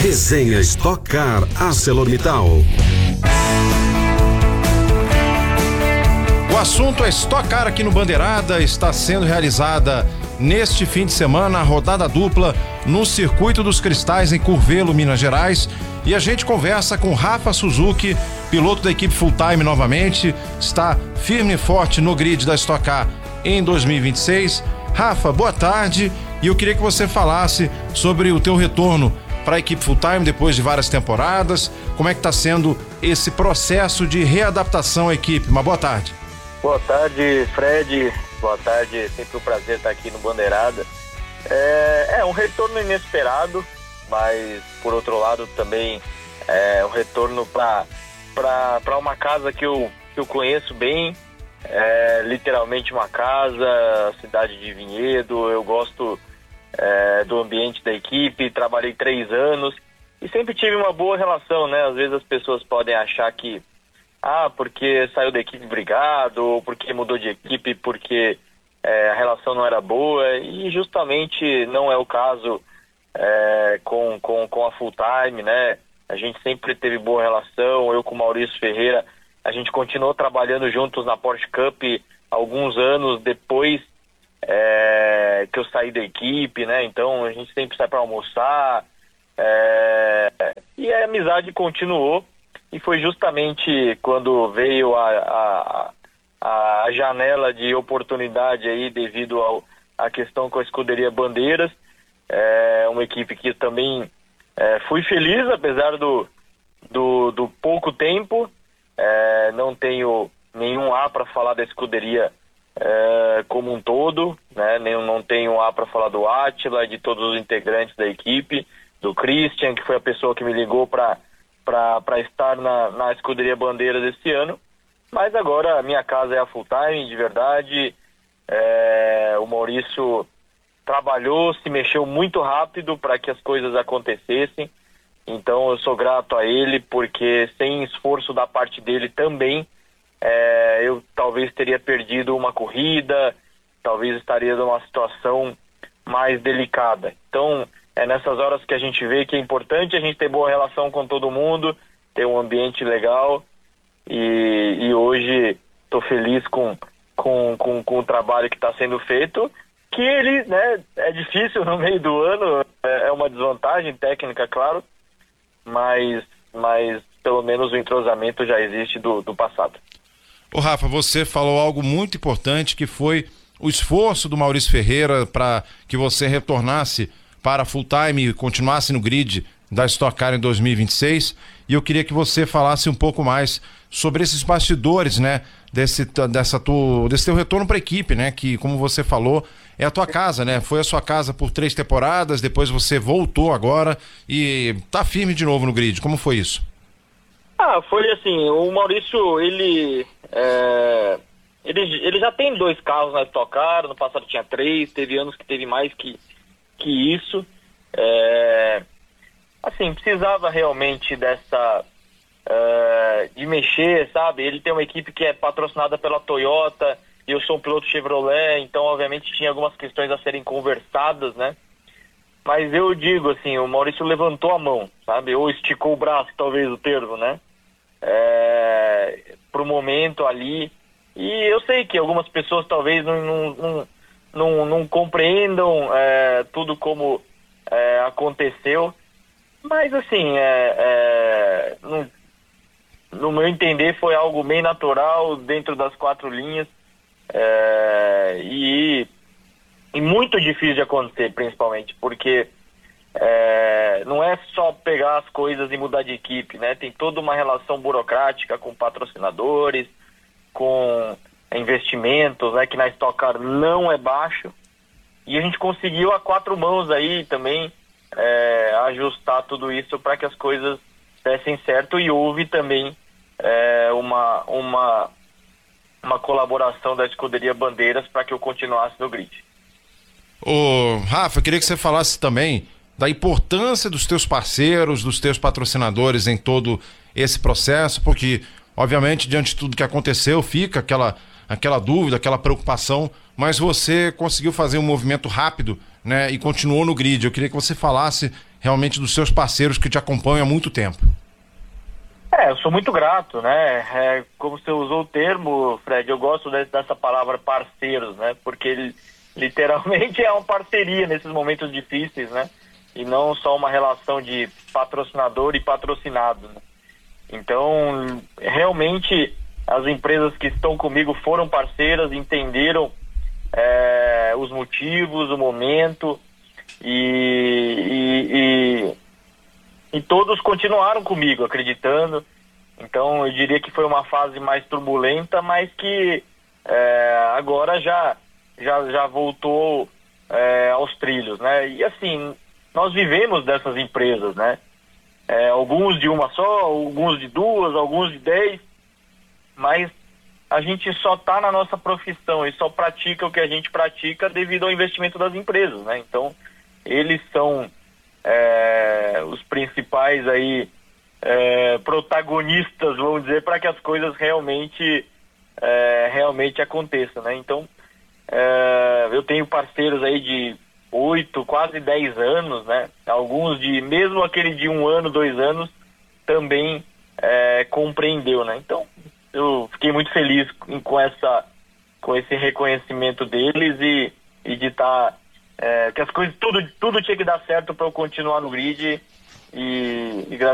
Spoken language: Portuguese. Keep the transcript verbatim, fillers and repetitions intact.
Resenha Stock Car ArcelorMittal. O assunto é Stock Car aqui no Bandeirada. Está sendo realizada neste fim de semana a rodada dupla no Circuito dos Cristais em Curvelo, Minas Gerais. E a gente conversa com Rafa Suzuki, piloto da equipe Full Time novamente, está firme e forte no grid da Stock Car em dois mil e vinte e seis. Rafa, boa tarde, e eu queria que você falasse sobre o teu retorno para a equipe Full Time depois de várias temporadas. Como é que está sendo esse processo de readaptação à equipe? Uma boa tarde. Boa tarde, Fred. Boa tarde, é sempre um prazer estar aqui no Bandeirada. É, é um retorno inesperado, mas por outro lado também é um retorno para para uma casa que eu, que eu conheço bem, é literalmente uma casa, cidade de Vinhedo. Eu gosto é, do ambiente da equipe, trabalhei três anos e sempre tive uma boa relação, né? Às vezes as pessoas podem achar que ah, porque saiu da equipe brigado, ou porque mudou de equipe porque é, a relação não era boa, e justamente não é o caso é, com, com, com a Full Time, né? A gente sempre teve boa relação. Eu com o Maurício Ferreira, a gente continuou trabalhando juntos na Porsche Cup alguns anos depois é, que eu saí da equipe, né? Então a gente sempre sai para almoçar, é, e a amizade continuou. E foi justamente quando veio a, a, a janela de oportunidade aí devido ao, à questão com a escuderia Bandeiras, é, uma equipe que também é, fui feliz apesar do, do, do pouco tempo. É, não tenho nenhum A para falar da escuderia é, como um todo, né? Nem, não tenho A para falar do Átila, de todos os integrantes da equipe, do Christian, que foi a pessoa que me ligou para para estar na, na escuderia Bandeiras esse ano. Mas agora a minha casa é a Full Time, de verdade. É, o Maurício trabalhou, se mexeu muito rápido para que as coisas acontecessem. Então eu sou grato a ele, porque sem esforço da parte dele também, é, eu talvez teria perdido uma corrida, talvez estaria numa situação mais delicada. Então é nessas horas que a gente vê que é importante a gente ter boa relação com todo mundo, ter um ambiente legal, e, e hoje estou feliz com, com, com, com o trabalho que está sendo feito, que ele, né, é difícil no meio do ano, é uma desvantagem técnica, claro, mas, mas pelo menos o entrosamento já existe do, do passado. Ô Rafa, você falou algo muito importante, que foi o esforço do Maurício Ferreira para que você retornasse para a Full Time e continuasse no grid da Stock Car em dois mil e vinte e seis, e eu queria que você falasse um pouco mais sobre esses bastidores, né, desse, dessa tu, desse teu retorno para a equipe, né, que, como você falou, é a tua casa, né, foi a sua casa por três temporadas, depois você voltou agora e tá firme de novo no grid. Como foi isso? Ah, foi assim, o Maurício, ele, é, ele, ele já tem dois carros na Stock Car, no passado tinha três, teve anos que teve mais que que isso, é, assim, precisava realmente dessa, é, de mexer, sabe? Ele tem uma equipe que é patrocinada pela Toyota, e eu sou um piloto Chevrolet, então obviamente tinha algumas questões a serem conversadas, né? Mas eu digo assim, o Maurício levantou a mão, sabe? Ou esticou o braço, talvez o termo, né? É, pro momento ali, e eu sei que algumas pessoas talvez não, não, não Não, não compreendam é, tudo como é, aconteceu, mas assim, é, é, no, no meu entender foi algo bem natural dentro das quatro linhas, é, e, e muito difícil de acontecer, principalmente, porque é, não é só pegar as coisas e mudar de equipe, né? Tem toda uma relação burocrática com patrocinadores, com investimentos, né, que na Stock Car não é baixo, e a gente conseguiu a quatro mãos aí também é, ajustar tudo isso para que as coisas dessem certo, e houve também é, uma, uma, uma colaboração da escuderia Bandeiras para que eu continuasse no grid. Ô Rafa, eu queria que você falasse também da importância dos teus parceiros, dos teus patrocinadores em todo esse processo, porque obviamente diante de tudo que aconteceu fica aquela aquela dúvida, aquela preocupação, mas você conseguiu fazer um movimento rápido, né, e continuou no grid. Eu queria que você falasse realmente dos seus parceiros que te acompanham há muito tempo. É, eu sou muito grato, né? É, como você usou o termo, Fred, eu gosto de, dessa palavra parceiros, né? Porque ele literalmente é uma parceria nesses momentos difíceis, né? E não só uma relação de patrocinador e patrocinado, né? Então, realmente, as empresas que estão comigo foram parceiras, entenderam é, os motivos, o momento, e, e, e, e todos continuaram comigo, acreditando. Então, eu diria que foi uma fase mais turbulenta, mas que é, agora já, já, já voltou é, aos trilhos, né? E assim, nós vivemos dessas empresas, né? É, alguns de uma só, alguns de duas, alguns de dez, mas a gente só está na nossa profissão e só pratica o que a gente pratica devido ao investimento das empresas, né? Então, eles são é, os principais aí é, protagonistas, vamos dizer, para que as coisas realmente é, realmente aconteçam, né? Então, é, eu tenho parceiros aí de oito, quase dez anos, né? Alguns de, mesmo aquele de um ano, dois anos, também é, compreendeu, né? Então, eu fiquei muito feliz com, com, essa, com esse reconhecimento deles e, e de estar, tá, é, que as coisas, tudo, tudo tinha que dar certo para eu continuar no grid e, e